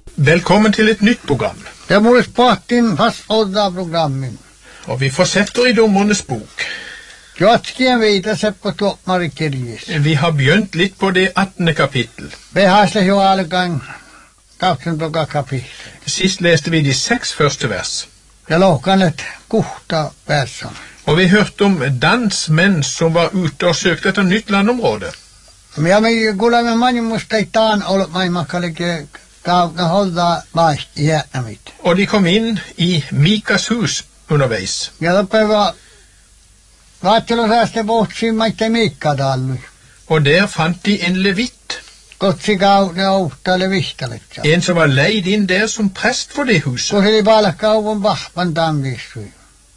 Velkommen til et nytt program. Det må spåttin fast odda programmin. Og vi fortsetter i Dommernes bok. Jotskien vita se på toppmari kirjis. Vi har begynt litt på det 18. kapittel. Vi har slik jo alle gang 18 kapittel. Sist leste vi de 6 første vers. Jeg låkan et kohta versen. Og vi hørte om Dans menn som var ute og søkte etter nytt landområde. Men jeg med gulla med mann musta i tan og meg makalike gavna holda bak i hjertet mitt. Og de kom inn i Mikas hus underveis. Ja loppeva vaattelun säästä bohtsi maitte Mikkadallu. Og der fant de en levitt. Kotsi kaune ouhtale vihtaletsa. En som var leid inn der som prest for det huset. Kosili palkkauvun vahvan tamvissui.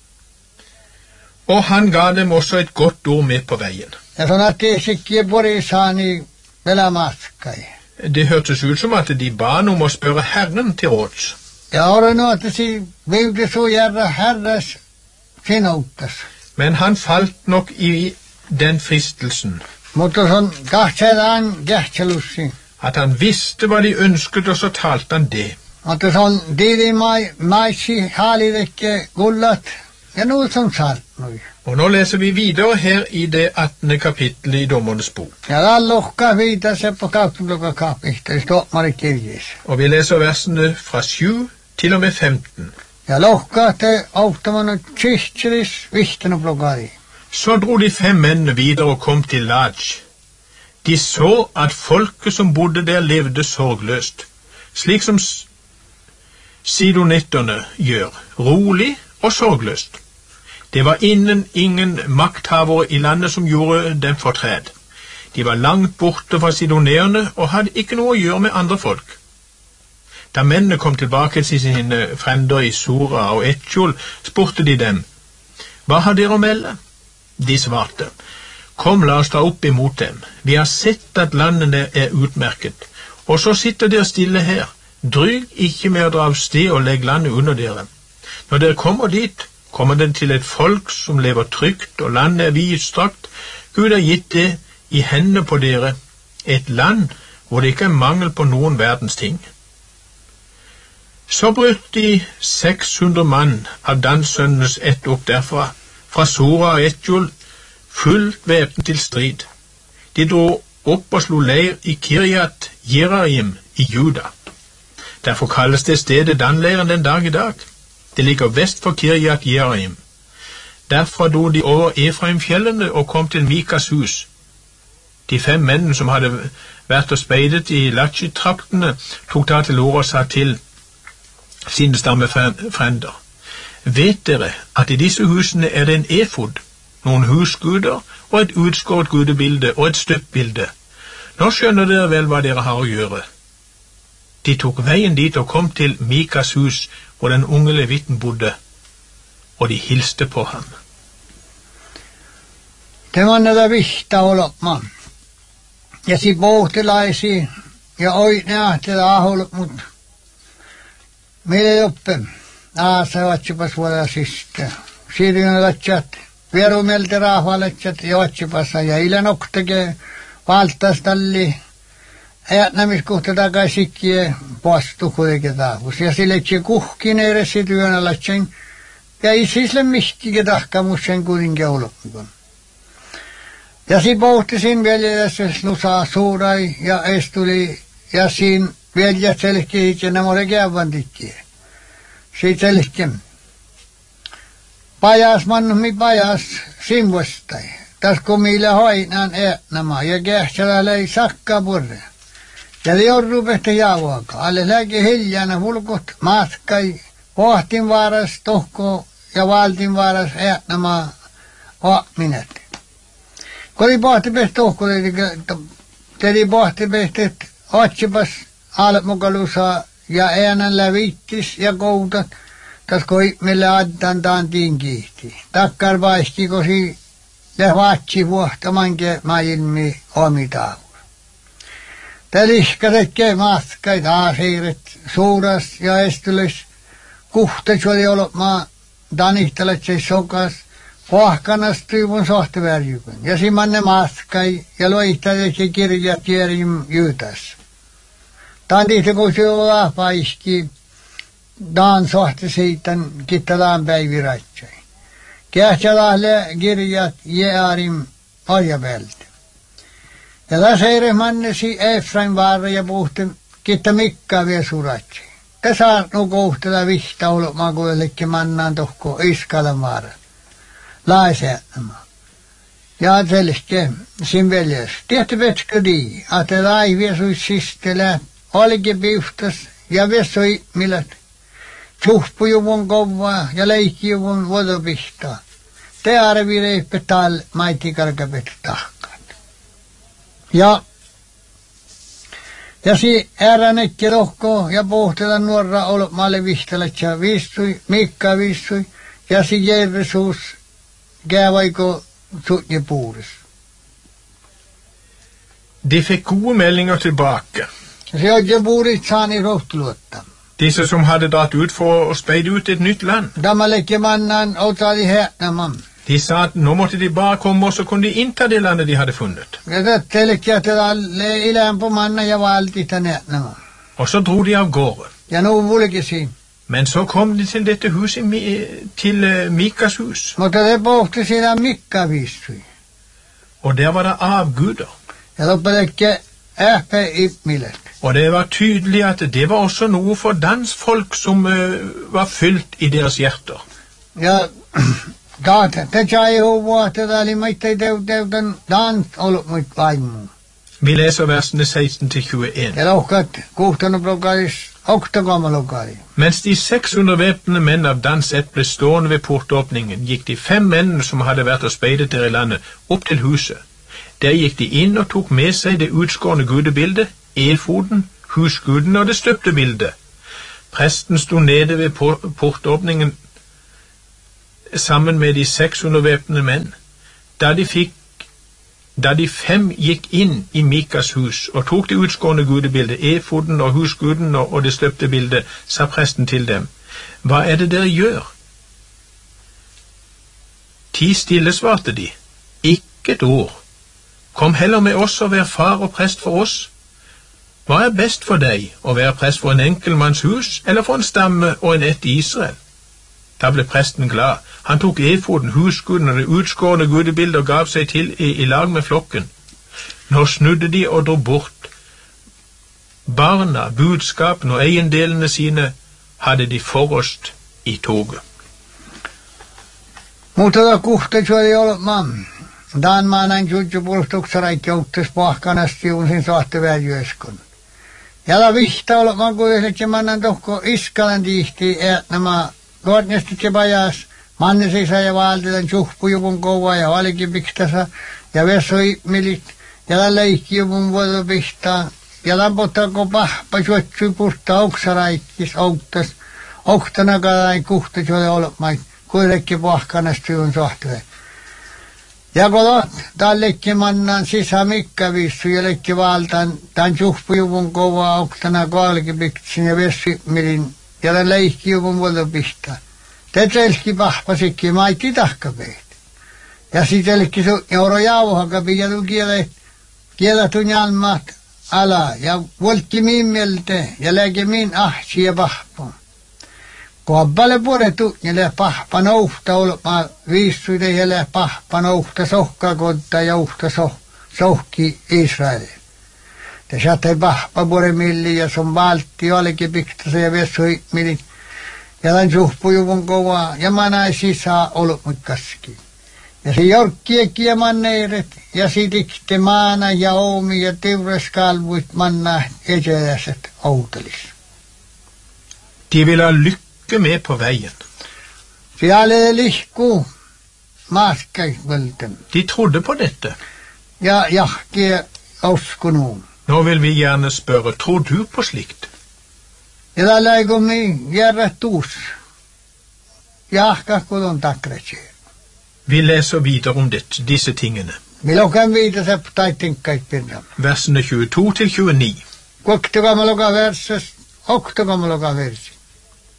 Og han ga dem også et godt ord med på veien. Ja sanottiin sikkiä porisaani velämaskai. Det hørtes ut som at de ba om å spørre Herren til råds. Ja olen nuotasi viuti sujärra herras sinuttas. Men han falt nok i den fristelsen. Mutta son kahtsedaan kähtselussi. At han visste hva de ønsket, og så talte han det. Mutta son diidi maisi haalidekke gullat ja nuut son sartnui. Og nå leser vi videre her i det 18. kapittelet i Dommernes bok. Ja lallohka viita se på kauptuluka kapihta i stoppmari kirjis. Og vi leser versene fra 7 til og med 15. Ja lohka te auttamanut tsihtseris vihtanu plugari. Så dro de 5 menn videre og kom til Laj. De så at folket som bodde der levde sorgløst, slik som sidonitterne gjør, rolig og sorgløst. Det var ingen makthavere i landet som gjorde dem fortred. De var langt borte fra sidoneerne og hadde ikke noe å gjøre med andre folk. Da mennene kom tilbake til sine frender i Sora og Etjol, spurte de dem, «Hva har dere å melde?» De svarte, «Kom, la oss ta opp imot dem. Vi har sett at landene er utmerket, og så sitter dere stille her. Dryg ikke med å dra av sted og legge landet under dere. Når dere kommer dit, kommer den til et folk som lever trygt, og landet er vidstrakt. Gud har gitt det i hendene på dere, et land hvor det ikke er mangel på noen verdens ting.» Så brøt de 600 mann av Danssønnenes ett opp derfra, fra Sora og Etjol, fullt væpnet til strid. De dro opp og slo leir i Kirjat Jeraim i Juda. Derfor kalles det stedet Dan-leiren den dag i dag. Det ligger vest for Kirjat Jeraim. Derfra dro de over Efraimfjellene og kom til Mikas hus. De 5 mennene som hadde vært og speidet i Lachi-traktene, tok da til ord og sa til sine stammefrender, «Vet dere at i disse husene er det en efod, noen husguder og et utskåret gudebilde og et støppbilde? Nå skjønner dere vel hva dere har å gjøre.» De tok veien dit og kom til Mikas hus, hvor den unge levitten bodde, og de hilste på ham. Det var näitä vihta olopman. Ja si pohtilaisi ja oine ahtela aholop mut. Meille joppe. Se vatsipas vuoda sistä. Siirryyn latsat. Vierumelti rahvalatsat ja vatsipassa. Ja ilan oktake valtastalli. Äänämiskuhta takaisikkie poastu kuitenkin taavus. Ja sille tse kuhkin edessä työnä latsen. Ja isisle mihtikin tahkamusen kuitenkin olopikon. Ja si pohtisin veljelässä nusaa suurai ja estuli. Ja siinä veljät selkki itse nämä oli käyvantikkiä. Siitä selkki. Pajas mannuhmi pajas simvostai. Tässä kun meillä hoinaan nämä ja kähtsälä lei sakka purre. Ja lion rupehti jauhaka. Alle läki hiljana hulkut matkai. Pohtin vaaras tohko ja valtin vaaras nämä minät. Kun oli pohti pehti tohko, teli pohti pehti, että otsipas almukalusaa ja äänän lävittis ja koutat. Tas kun meille addan taantiin kiihti. Takkar vaiski, kun si lähvatsi vuohtamankin maailmi omitaavuus. Tälihkäsekkei matkait aasiiret suuras ja estylis. Kuhtes oli ollut maa danihtalet se sokas. Pohkanas tyivun sohtivärjykön. Ja simanne matkai ja loihtaseksi kirjat Jerim Jyytäs. Tämän tihti kun se on vahvaiski, daan sohti siitan, kittelaan päiviraitsai. Kähtsalahle kirjat jäärim orjavelti. Ja tässä eirehmannesi Efraim vaara ja puhti kitta mikkaa vielä suratsi. Tässä on kohtella vihta olema kuitenkin mannaan tohko iskalla vaara. Laisäättämä. Ja selkeä sin veljes. Tehty vetskö dii, että laivia sui sistellä, olikin pihtas ja vesoi millät. Suhpujuvun kovaa ja leikkijuvun vodopihtaa. Te arvireippe tal maitikarkapet tahkat. Ja si ääränekki lohko ja pohtela nuorra olmalle vihtalat ja viissui, Mikka viissui ja si Jersuus gäävaiko sutje puuris. De fikk gode meldinger tilbake. Se on jo puurit saani rohtuluotta. Disse som hadde dratt ut for å speide ut et nytt land. Damalekke mannan otali hätnämän. De sa at nå måtte de bare komme, og så kunne de innta det landet de hadde funnet. Ja tättelekki, että alle ilään på manna ja valti tänne hätnämän. Og så dro de av gårde. Ja nu vulkisi. Men så kom de til dette huset, til Mikas hus. Mutta det pohti siinä Mikka viissui. Og der var det avguder. Ja loppelekki ähpe ipmilet. Og det var tydelig at det var også noe for dans folk som var fylt i deres hjerter. Ja kaata, te sai huvua, tätä oli meittei teutan dans ollut muit vaimu. Vi leser versene 16-21. Ja lohkat kuhtanut lokaalis, oktakama lokaali. Mens de 600 væpnede menn av Dans ett ble stående ved portåpningen, gikk de 5 mennene som hadde vært og speidet der i landet, opp til huset. Der gikk de inn og tok med seg det utskårne gudebildet, elfoden, husguden og det støpte bildet. Presten sto nede ved portåpningen sammen med de 600 væpnede menn. Da de 5 gikk inn i Mikas hus og tok det utskårne gudebildet, efoden og husguden og det støpte bildet, sa presten til dem: Hva er det dere gjør? 10 stille, svarte de. Ikke et ord. Kom heller med oss og vær far og prest for oss. Hva er best for deg, å være prest for en enkelmanns hus, eller for en stamme og en ett i Israel? Da ble presten glad. Han tok efoden, husguden og det utskårne gudebildet og gav seg til i lag med flokken. Nå snudde de og dro bort. Barna, budskapen og eiendelene sine hadde de forrest i toget. Mutta kuhta oli ollut mam. Dan maanan jutju puolustuksaraikki outtas pahkanasti unsin sahte väljyöskon. Ja vihta ollut makuiset ja mannan tohko iskalan tihti nämä Kornesti pajas, manne sisä ja valtilan suhpujuvun kovaa ja valikin piktasa ja vesoi milit ja leikkijuvun voitu pihtaa ja lampotako pahpa juotsui puhtaa oksaraikkis outtas oktana kalain kuhta juolle olemain kuitenkin pahkanasti on sohtue. Ja kun tallekin mannan sisä mikka vissu ja leikki valtaan tämän suhpujuvun kovaa oktana kalakin piktasin ja vesoi milin ja leikkijuvun voitu pihtaa. Tetelki pahpasikki maitti tahkapeet. Ja sitelki su euro jauhakapi ja tu kielatun jalmat ala ja volki min mielte ja läge min ahsi ja pahpa. Kuabbale puretu ja lä pahpa nouhta olma viissuide ja lä pahpa nouhta sohkakonta ja uhta sohki Israelille. Te saatte pahpa pure milli ja sun valtti olikin piktase ja vesui milin. Ja tämän suhpujuvun kovaa ja manai sisään ollut mut kaski. Ja se jorkkiekki ja manneiret ja sitikte maana ja oumi ja tiureskalvuit manna eteläiset outelis. De ville ha lykke med på veien. Siellä lihku maaskaisvälten. De trodde på dette. Ja jahki uskonut. Nå vil vi gjerne spørre, tror du på slikt? Ja tällä ei kun niin järrätuus. Jahka kudon takretsi. Vi leser videre om disse tingene. Milloin viitase taittinkait pinnan. Versene 22-29. Koktokamaloka verses, oktokamaloka versi.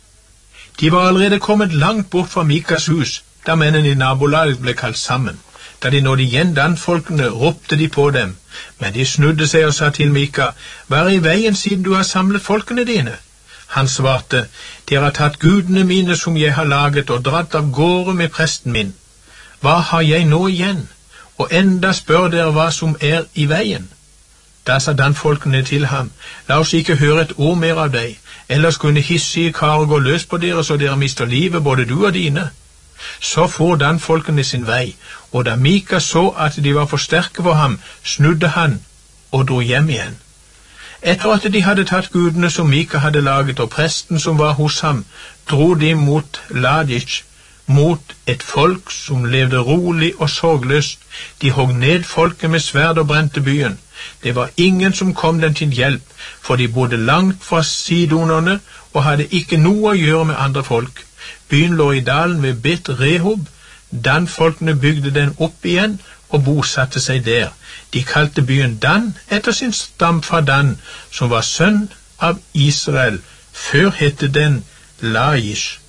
De var allerede kommet langt bort fra Mikas hus, da mennene i nabolaget ble kalt sammen. Da de nådde igjen danfolkene, ropte de på dem, men de snudde seg og sa til Mika, «Hva er i veien siden du har samlet folkene dine?» Han svarte, «Dere har tatt gudene mine som jeg har laget og dratt av gårde med presten min. Hva har jeg nå igjen? Og enda spør dere hva som er i veien?» Da sa danfolkene til ham, «La oss ikke høre et ord mer av deg, ellers kunne hissige karer gå løs på dere så dere mister livet, både du og dine.» Så for danfolkene sin vei, og da Mika så at de var for sterke for ham, snudde han og dro hjem igjen. Etter at de hadde tatt gudene som Mika hadde laget, og presten som var hos ham, dro de mot Ladish, mot et folk som levde rolig og sorgløst. De hogg ned folket med sverd og brente byen. Det var ingen som kom dem til hjelp, for de bodde langt fra sidonerne og hadde ikke noe å gjøre med andre folk. Byen lå i dalen ved Bet Rehob. Danfolkene bygde den opp igjen og bosatte seg der. De kalte byen Dan etter sin stam fra Dan, som var sønn av Israel. Før hette den Laish.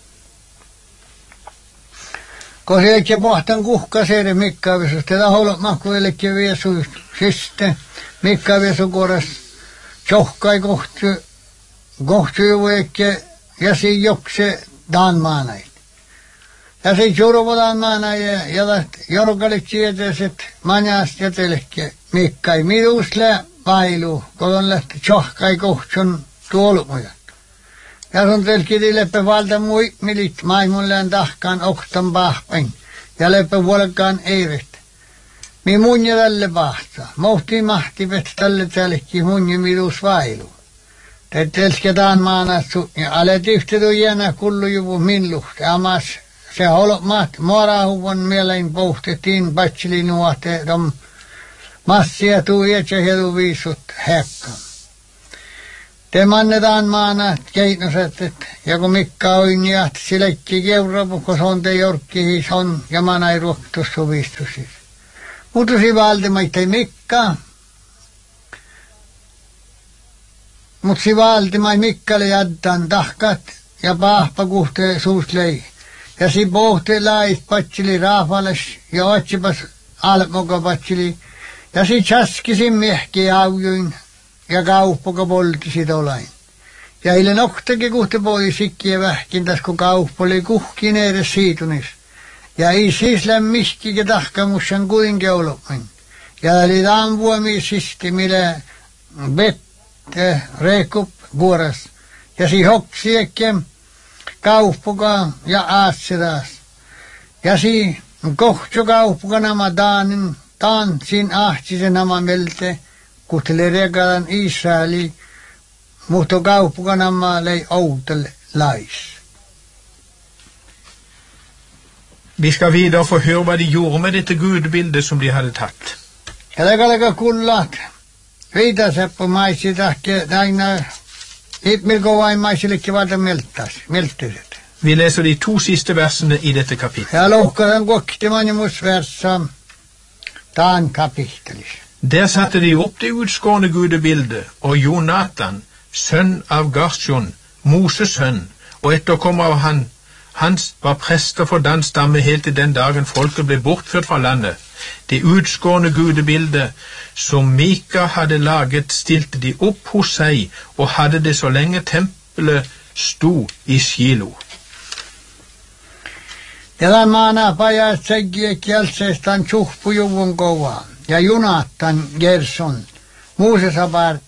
Kun se ikke pohtan kuhkasere Mikkavisus, tätä holmakkuillekin viesu siste Mikkavisu koras tjohkai kohtu juvekke ja si jokse danmaanait. Ja si juruvo danmaanai ja jorkalit tietäiset manjast jätelekki Mikkai midusle vailu, kun on lähti tjohkai kohtun tuolumuja. Ja sun telkiti leppe valta mui milit maimunleen tahkaan oktan pahpain ja leppe vuolkaan eiret. Mi munja tälle pahtaa. Mohti mahti vet tälle tälkki munja midus vailu. Telsketaan maanatsu ja alet yhtedu jäänä kullujuvu minluhti. Amas se holmat morahuvon mielein pohtettiin patsili nuote dom massia tuu etse hedu viisut hekkaan. Te mannetaan maana keitnoset, ja kun Mikka on jahti silekki keurapu, kun se on te jorkki on, ja maana ei ruoktussu viistusis. Mutusi valtimaitai Mikka, mutta si valtimai Mikkalle jaddan tahkat, ja pahpa kuhtee suuslei. Ja si pohti lais patsili raafales, ja otsipas almoka patsili, ja si chaskisin miehki aujuin, ja kauppoka poltisid olain. Ja eilen oktaki kuhte poi sikkiä vähkintäs, kun kauppo oli kuhkin edes siitunis. Ja ei siis lämmiskikin tahkamussan kuinkin olomin. Ja oli taanvuomi sisti, mille vette reekup vuoras. Ja si hoksiekkeen kauppoka ja aatsidas. Ja si kohtsu kauppoka nämä taan sin ahtsisen nämä melte. Kuhtele regalan Israeli, mutta kauppakanamma lei outel lais. Vi skal videre få høre hva de gjorde med dette gudebildet som de hadde tatt. Ja legalega kullat. Viitaseppo maisi tahke aina itmilko vain maisillekin valta meltiset. Vi leser de 2 siste versene i dette kapittel. Ja lohkadan koktimanjumus versa taan kapittelis. Der satte de opp det utskårne gudebildet, og Jonatan, sønn av Garsjon, Moses sønn, og etterkommer av hans var prester for Dans stamme helt til den dagen folket ble bortført fra landet. Det utskårne gudebildet som Mika hadde laget, stilte de opp hos seg, og hadde det så lenge tempelet sto i Shilo. Ja maana pajat seggie kielseestaan tjuhpujuvun kovaa. Ja Jonatan Gerson, Moosesa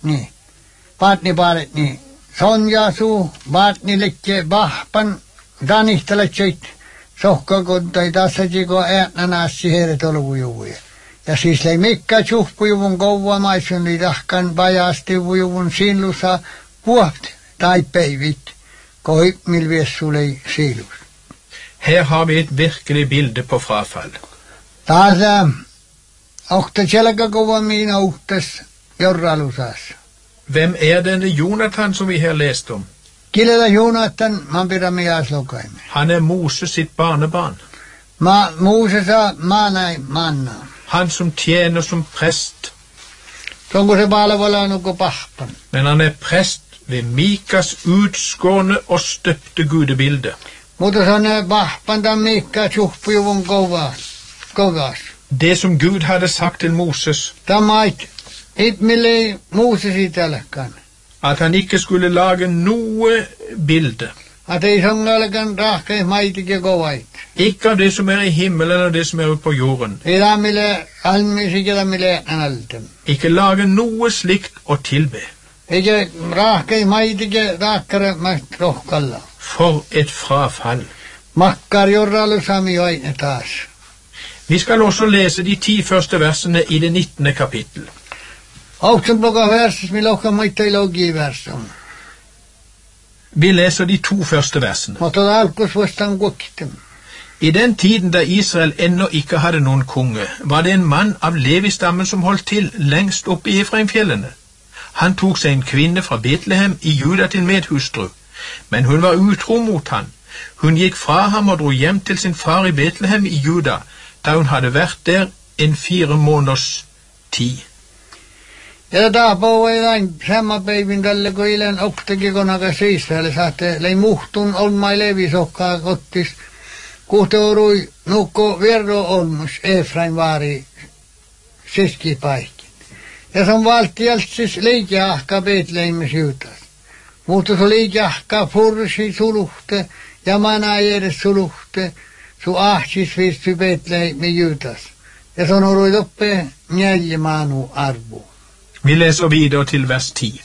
partni, Sonjasu, partni lekke vahpan, danihteletseit, sohkakontai tassajiko äänänässi heretoluvujuvuje. Ja siis lei Mikka tjuhpujuvun kovaa maisun li tahkan pajastivujuvun sinlusa puht tai peivit, koi milviessu lei silus. Her har vi et virkelig bilde på frafall. Taas Okta selkä kova miina uhtas jorralusas. Hvem er denne Jonatan som vi her leste om? Kileda Jonatan, man pidä miaslokaime. Han er Moses sitt barnebarn. Moosesa maanai manna. Han som tjener som prest. Onko se palvelanukko pahpan? Men han er prest ved Mikas utskårne og støpte gudebilde. Mutta se on pahpan tämän Mikka tjuhpujuvun kovas. det som Gud hadde sagt til Moses, at han ikke skulle lage noe bilde, ikke av det som er i himmelen og det som er ute på jorden, ikke lage noe slikt å tilbe. For et frafall. Vi skal også lese de 10 første versene i det 19. kapittel. Vi leser de 2 første versene. I den tiden da Israel ennå ikke hadde noen konge, var det en mann av Levi-stammen som holdt til lengst oppe i Efraimfjellene. Han tok seg en kvinne fra Betlehem i Juda til medhustru, men hun var utro mot han. Hun gikk fra ham og dro hjem til sin far i Betlehem i Juda, da hun hadde vært der en 4 måneders tid. Ja taapa vain sama päivin tälle kun ilen oktakin konakas Israel saatte lei muhtun olmai levisokkaa kottis kuhteurui nukko verro olmus Efraim vaari siskipaikki. Ja se on valtialtsis liikeahka Betlehemissä Juutas. Mutta se liikeahka fursi suluhte ja mana edes suluhte su ahsis vissi Betlehemissä Juutas. Ja se on ollut oppe 4 manu arvu. Vi leser videre til vers 10.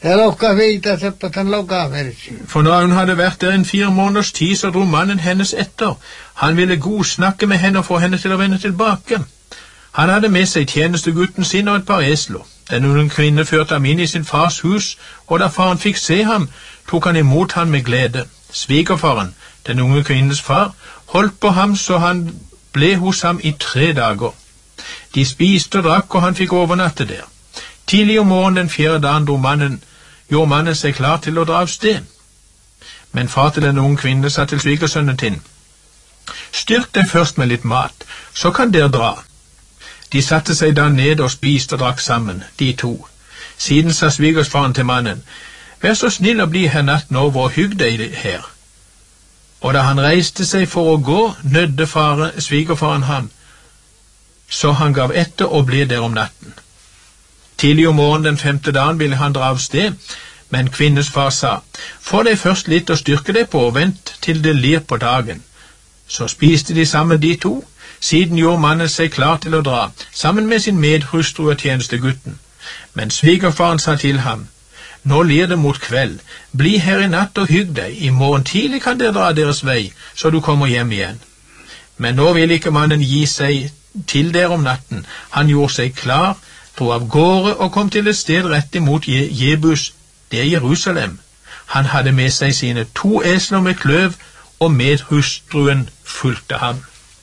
For når hun hadde vært der en 4 måneders tid, så dro mannen hennes etter. Han ville godsnakke med henne og få henne til å vende tilbake. Han hadde med seg tjenestegutten sin og et par esler. Den unge kvinne førte ham inn i sin fars hus, og da faren fikk se ham, tok han imot ham med glede. Svigerfaren, den unge kvinnes far, holdt på ham så han ble hos ham i 3 dager. De spiste og drakk, og han fikk overnatte der. Tidlig om morgenen den 4. dagen gjorde mannen seg klar til å dra av sted. Men far til den unge kvinne sa til svigersønnen sin: «Styrk deg først med litt mat, så kan dere dra.» De satte seg da ned og spiste og drakk sammen, de 2. Siden sa svigersfaren til mannen: «Vær så snill å bli her natten over og hygg deg her.» Og da han reiste seg for å gå, nødde svigerfaren ham, så han gav etter og ble der om natten. Tidlig om morgenen den 5. dagen ville han dra av sted, men kvinnes far sa: «Få deg først litt å styrke deg på, og vent til det lir på dagen.» Så spiste de sammen de 2. Siden gjorde mannen seg klar til å dra, sammen med sin medhustru og tjenestegutten. Men svigerfaren sa til ham: «Nå lir det mot kveld. Bli her i natt og hygg deg. I morgen tidlig kan dere dra deres vei, så du kommer hjem igjen.» Men nå ville ikke mannen gi seg til der om natten. Han gjorde seg klar, dro av gårde og kom til et sted rett imot Jebus, det er Jerusalem. Han hadde med seg sine 2 esler med kløv, og medhustruen fulgte ham.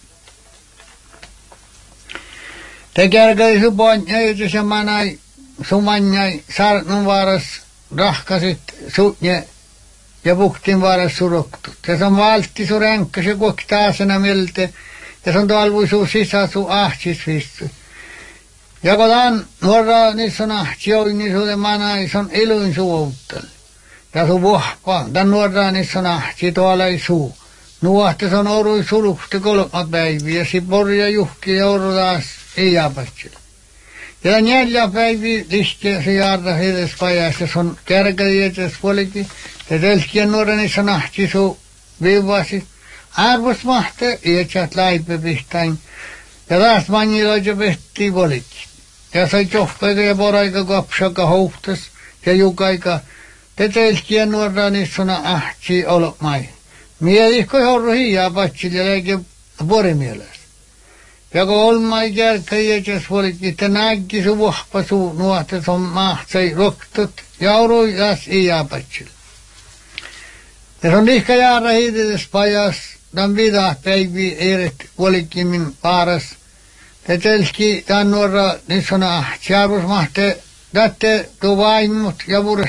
Te kerkei suponjai semanai sumanjai sarnun varas rahkasit sutje ja puhtin varas suroktu. Te on valtti su ränkkä se kuoktaasena melte ja on talvui su sisä su ahtis vissu. Ja kun tämän nuorra niissä on ahtioi, niin sulle manai on iluin suuttel. Ja su vuhpa, tämän nuorra niissä on ahti tuolla ei suu. Nuohtes on orui suluhti 3 päiviä, ja si porja juhki ja oru taas ei jääpätsillä. Ja 4 päiviä liske se jaarta hides pajas, ja on kärkäi etes puolikin. Ja telkien nuorra niissä on ahti su viivasi. Arvos mahte, ietsät läipä pihtain. Ja taas manjiloja pehtii puolikin. Ja sai johtaika ja poraika kapsaka hohtas ja jukaika. Te telkien nuorra niissä on ahti olomai. Miehikko horro hiiaa patsille ja leike porimielessä. Ja kun olmai kärkkäi etes puolikin, te näkki su vuhpa suu nuohtes on mahtsai roktut ja orui taas hiiaa patsille. Ja se on lihka jaara hiidetes pajas. Dan vida päivi eret puolikin min paaras. Te telski tämän nuorra niissä tjärvus mahte tätte tuo vaimut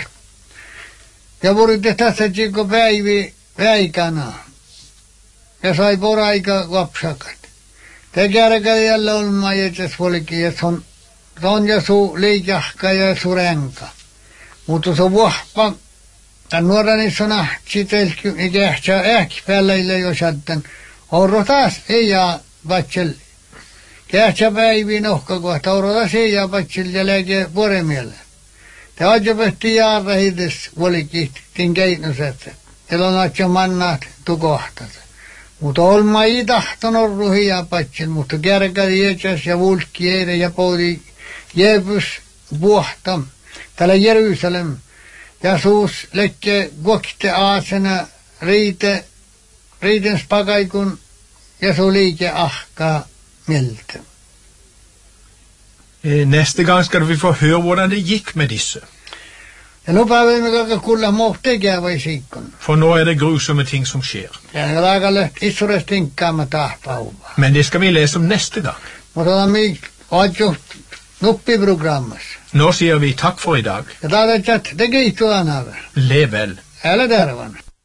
ja vuritte tässä tjikko päivi väikana. Ja sai poraika lapsakat. Te kärkäi jälle olma jätes puolikin, ja se on ja su liikahka ja su renka. Mutta se vuohpa. Tämän nuoran niissä on ahti kähtsää päällä jo sätten. Orro taas ei jää vatsel. Kähtsä päiviin ohkakohta, orota siia patsil ja läke poremielle. Te ajapehti jaarrahides volikihtin keinnuset, elon atja mannaat tukohtat. Mutta olma ei tahtonut ruhia patsil, mutta kärkäli jätsäs ja vulkki eire ja poudi jääpys vuohta. Täällä Jerusalem ja suus lekke kokte aasena riitens pakaikun ja su liike ahkaa mieltä. Nästa gang skal vi få høre hvordan det gikk med disse. Ja nu päivä me kakka kulla mohtekää vai siikon. For nå er det grusomme ting som skjer. Ja laakalle isures tinkkaama tahpauva. Men det skal vi lese om neste gang. Mutta on mi adju nuppiprogrammassa. Nå sier vi takk for i dag. Ja taatat te kiihtuu anava. Lev vel. Älä tervan.